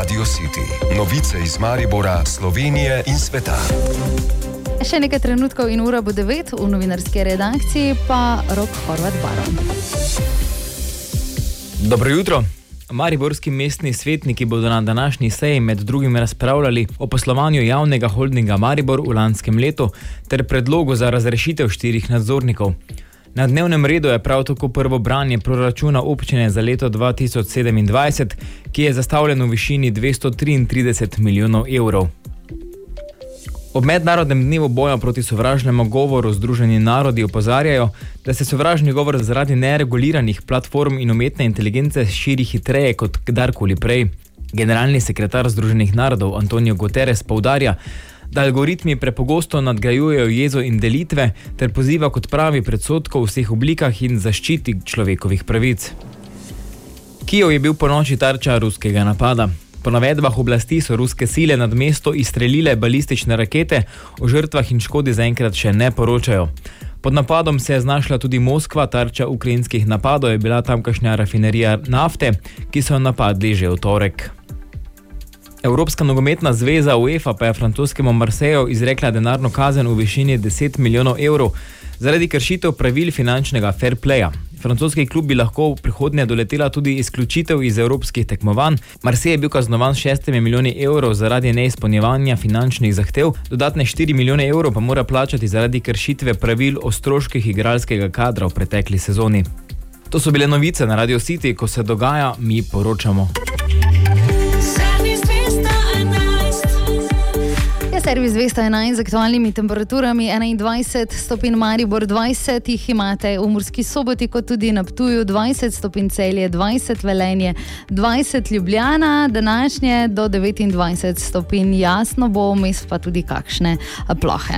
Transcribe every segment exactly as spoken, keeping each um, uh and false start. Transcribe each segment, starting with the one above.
Radio City. Novice iz Maribora, Slovenije in sveta. Še nekaj trenutkov in ura bo devet, v novinarski redakciji pa Rok Horvat Baron. Dobro jutro. Mariborski mestni svetniki bodo na današnji seji med drugim razpravljali o poslovanju javnega holdinga Maribor v lanskem letu ter predlogu za razrešitev štirih nadzornikov. Na dnevnem redu je prav tako prvo branje proračuna občine za leto dva tisoč sedemindvajset, ki je zastavljen v višini dvesto triintrideset milijonov evrov. Ob mednarodnem dnevu boja proti sovražnemu govoru Združeni narodi opozarjajo, da se sovražni govor zaradi nereguliranih platform in umetne inteligence širi hitreje kot kdarkoli prej. Generalni sekretar Združenih narodov Antonio Guterres poudarja, da algoritmi prepogosto nadgrajujejo jezo in delitve ter poziva k odpravi predsodkov v vseh oblikah in zaščiti človekovih pravic. Kijev je bil ponoči tarča ruskega napada. Po navedbah oblasti so ruske sile nad mesto izstrelile balistične rakete, o žrtvah in škodi zaenkrat še ne poročajo. Pod napadom se je znašla tudi Moskva, tarča ukrajinskih napadov je bila tamkajšnja rafinerija nafte, ki so napadli že v torek. Evropska nogometna zveza UEFA pa je francoskemu Marseju izrekla denarno kazen v višini deset milijonov evrov zaradi kršitev pravil finančnega fair playa. Francoski klub bi lahko v prihodnje doletela tudi izključitev iz evropskih tekmovanj. Marseille je bil kaznovan s šestimi milijoni evrov zaradi neizpolnjevanja finančnih zahtev, dodatne štiri milijone evrov pa mora plačati zaradi kršitve pravil o stroških igralskega kadra v pretekli sezoni. To so bile novice na Radio City, ko se dogaja, mi poročamo. Servis dvesto enajst z aktualnimi temperaturami enaindvajset stopinj Maribor, dvajset jih imate v Murski Soboti, kot tudi na Ptuju, dvajset stopinj Celje, dvajset Velenje, dvajset Ljubljana, današnje do devetindvajset stopinj jasno bo, vmes pa tudi kakšne plohe.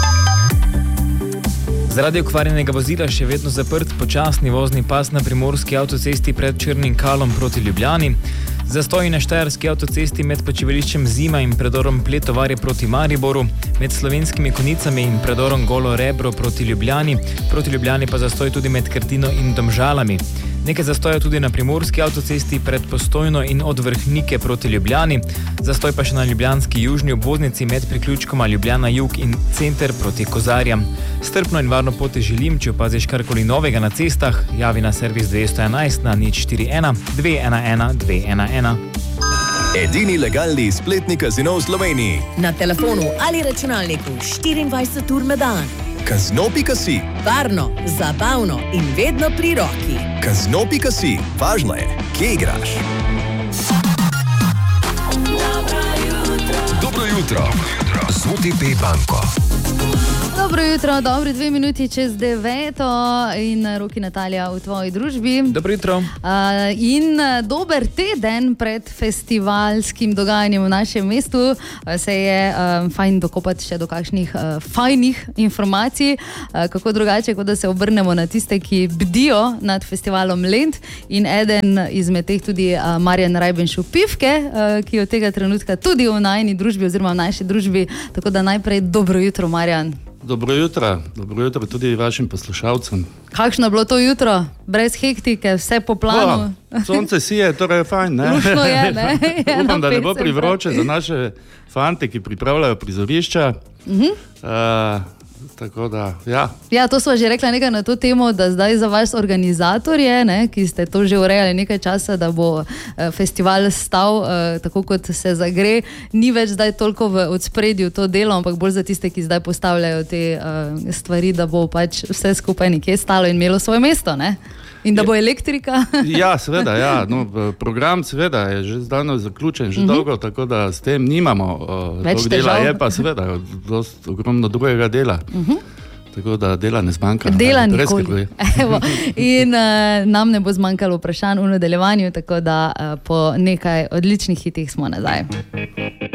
Zaradi okvarjenega vozila še vedno zaprt počasni vozni pas na primorski avtocesti pred Črnim Kalom proti Ljubljani. Zastoji na štajerski avtocesti med počivališčem Zima in predorom Pletovarje proti Mariboru, med Slovenskimi Konicami in predorom Golo Rebro proti Ljubljani, proti Ljubljani pa zastoj tudi med Krtino in Domžalami. Nekaj zastoja tudi na primorski avtocesti pred Postojno in od Vrhnike proti Ljubljani, zastoj pa še na ljubljanski južni obvoznici med priključkoma Ljubljana Jug in Center proti Kozarjam. Strpno in varno pot želim, če opaziš karkoli novega na cestah, javi na servis dvesto enajst na nič štiri ena dve ena ena dve ena ena. Edini legalni spletni kazino v Sloveniji. Na telefonu ali računalniku štiriindvajset ur na dan. Kazino pika si. Varno, zabavno in vedno pri roki. Kazino pika si. Važno je, kje igraš. Dobro jutro. Z O T P banko. Dobro jutro, dobri dve minuti čez deveto in Roki Natalija v tvoji družbi. Dobro jutro. Uh, in dober teden pred festivalskim dogajanjem v našem mestu se je uh, fajn dokopati še do kakšnih uh, fajnih informacij, uh, kako drugače, kot da se obrnemo na tiste, ki bdijo nad festivalom Lent, in eden izmed teh tudi uh, Marjan Rajbenšu Pivke, uh, ki je od tega trenutka tudi v najni družbi oziroma v naši družbi, tako da najprej dobro jutro, Marjan. Dobro jutro, dobro jutro tudi vašim poslušalcem. Kakšno je bilo to jutro? Brez hektike, vse po planu? O, sonce sije, torej je fajn, ne? Lušno je, ne? Upam, da ne bo privroče za naše fante, ki pripravljajo prizorišča. Uh-huh. Uh, tako da, ja. Ja, to smo že rekla nekaj na to temo, da zdaj za vas organizatorje, ne, ki ste to že urejali nekaj časa, da bo uh, festival stal uh, tako, kot se zagre, ni več zdaj toliko v odspredju to delo, ampak bolj za tiste, ki zdaj postavljajo te uh, stvari, da bo pač vse skupaj nekje stalo in imelo svoje mesto, ne? In da bo elektrika. Ja, seveda, ja. No, program seveda je že zdavno zaključen, že uh-huh. dolgo, tako da s tem nimamo uh, dela, je pa seveda dost ogromno drugega dela. Uh-huh. Tako da dela ne zmanjka. Dela nikoli. Evo, in uh, nam ne bo zmanjkalo vprašanj v nadaljevanju, tako da uh, po nekaj odličnih hitih smo nazaj.